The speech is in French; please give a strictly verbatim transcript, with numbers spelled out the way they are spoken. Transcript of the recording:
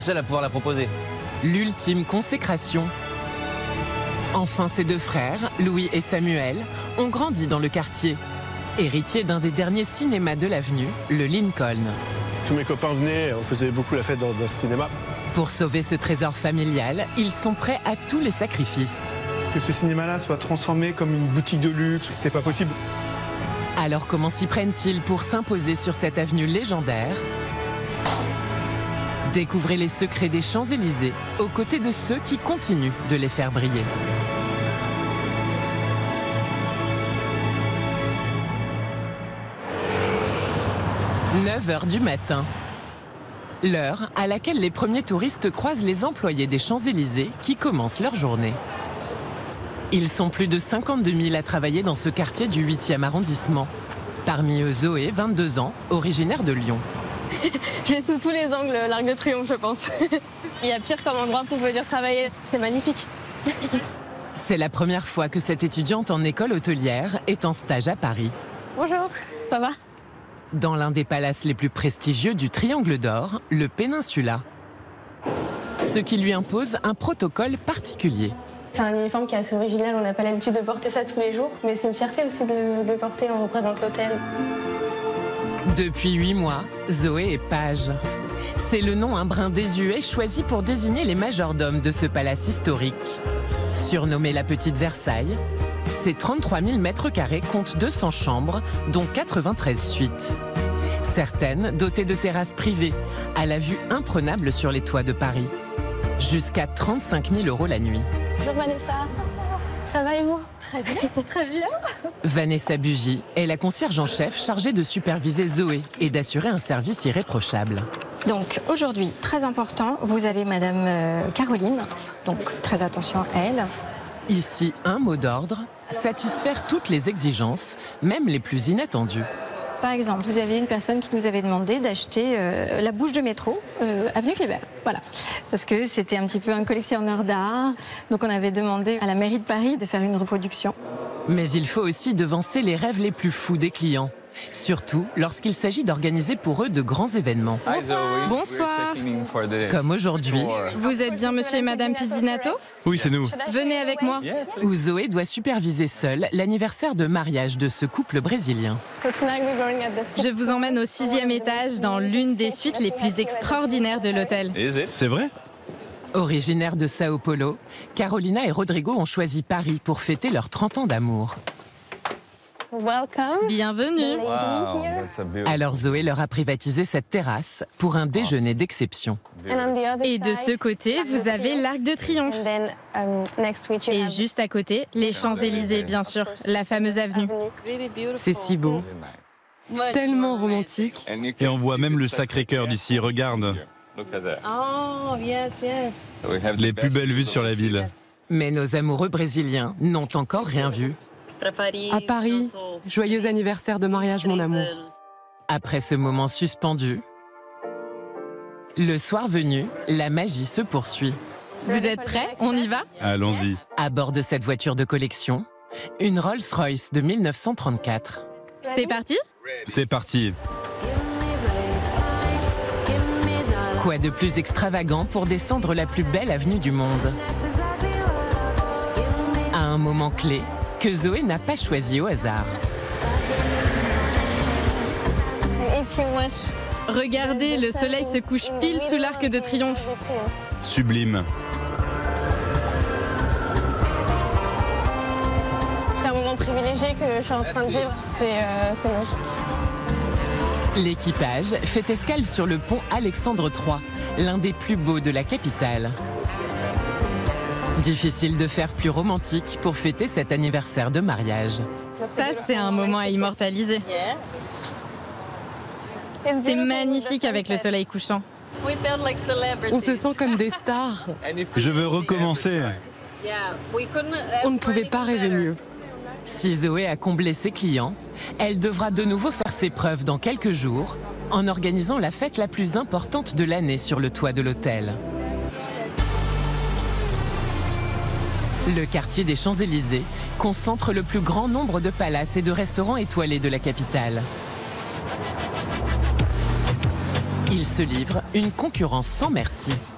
Seul à pouvoir la proposer. L'ultime consécration. Enfin, ses deux frères, Louis et Samuel, ont grandi dans le quartier. Héritiers d'un des derniers cinémas de l'avenue, le Lincoln. Tous mes copains venaient, on faisait beaucoup la fête dans, dans ce cinéma. Pour sauver ce trésor familial, ils sont prêts à tous les sacrifices. Que ce cinéma-là soit transformé comme une boutique de luxe, c'était pas possible. Alors comment s'y prennent-ils pour s'imposer sur cette avenue légendaire? Découvrez les secrets des Champs-Élysées aux côtés de ceux qui continuent de les faire briller. neuf heures du matin. L'heure à laquelle les premiers touristes croisent les employés des Champs-Élysées qui commencent leur journée. Ils sont plus de cinquante-deux mille à travailler dans ce quartier du huitième arrondissement. Parmi eux, Zoé, vingt-deux ans, originaire de Lyon. J'ai sous tous les angles l'Arc de Triomphe, je pense. Il y a pire comme endroit pour venir travailler. C'est magnifique. C'est la première fois que cette étudiante en école hôtelière est en stage à Paris. Bonjour, ça va? Dans l'un des palaces les plus prestigieux du Triangle d'Or, le Péninsula. Ce qui lui impose un protocole particulier. C'est un uniforme qui est assez original, on n'a pas l'habitude de porter ça tous les jours, mais c'est une fierté aussi de le porter, on représente l'hôtel. Depuis huit mois, Zoé est page. C'est le nom un brin désuet choisi pour désigner les majordomes de ce palace historique. Surnommé la Petite Versailles, ces trente-trois mille mètres carrés comptent deux cents chambres, dont quatre-vingt-treize suites. Certaines dotées de terrasses privées, à la vue imprenable sur les toits de Paris. Jusqu'à trente-cinq mille euros la nuit. Bonjour Vanessa, ça va et vous? Très bien, très bien. Vanessa Bugy est la concierge en chef chargée de superviser Zoé et d'assurer un service irréprochable. Donc aujourd'hui, très important, vous avez Madame euh, Caroline, donc très attention à elle. Ici, un mot d'ordre, satisfaire toutes les exigences, même les plus inattendues. Par exemple, vous avez une personne qui nous avait demandé d'acheter euh, la bouche de métro, euh, avenue Kléber, voilà. Parce que c'était un petit peu un collectionneur d'art, donc on avait demandé à la mairie de Paris de faire une reproduction. Mais il faut aussi devancer les rêves les plus fous des clients. Surtout lorsqu'il s'agit d'organiser pour eux de grands événements. Bonsoir. Comme aujourd'hui, Vous êtes bien monsieur et madame Pizzinato? Oui, c'est nous. Venez avec moi. où Zoé doit superviser seule l'anniversaire de mariage de ce couple brésilien. So tonight we're going at the... Je vous emmène au sixième étage dans l'une des suites les plus extraordinaires de l'hôtel. C'est vrai? Originaires de Sao Paulo, Carolina et Rodrigo ont choisi Paris pour fêter leurs trente ans d'amour. Welcome. Bienvenue. Wow, that's a beautiful... Alors Zoé leur a privatisé cette terrasse pour un déjeuner d'exception. And on the other Et de ce side, côté, vous avez l'Arc de Triomphe. and then, um, next to it, you Et have juste à côté, les Champs-Élysées, bien sûr, la fameuse avenue. C'est si beau. Tellement romantique. Et on voit même le Sacré-Cœur d'ici, regarde. Oh, yes, yes. Les plus belles vues sur la ville. Mais nos amoureux brésiliens n'ont encore rien vu. À Paris, joyeux anniversaire de mariage, mon amour. Après ce moment suspendu, le soir venu, la magie se poursuit. Vous êtes prêts? On y va? Allons-y. À bord de cette voiture de collection, une Rolls-Royce de mille neuf cent trente-quatre. C'est parti? C'est parti. Quoi de plus extravagant pour descendre la plus belle avenue du monde? À un moment clé que Zoé n'a pas choisi au hasard. If you want... Regardez, le soleil se couche pile sous l'Arc de Triomphe. Sublime. C'est un moment privilégié que je suis en train de vivre, c'est euh, c'est magique. L'équipage fait escale sur le pont Alexandre trois, l'un des plus beaux de la capitale. Difficile de faire plus romantique pour fêter cet anniversaire de mariage. Ça, c'est un moment à immortaliser. C'est magnifique avec le soleil couchant. On se sent comme des stars. Je veux recommencer. On ne pouvait pas rêver mieux. Si Zoé a comblé ses clients, elle devra de nouveau faire ses preuves dans quelques jours en organisant la fête la plus importante de l'année sur le toit de l'hôtel. Le quartier des Champs-Élysées concentre le plus grand nombre de palaces et de restaurants étoilés de la capitale. Il se livre une concurrence sans merci.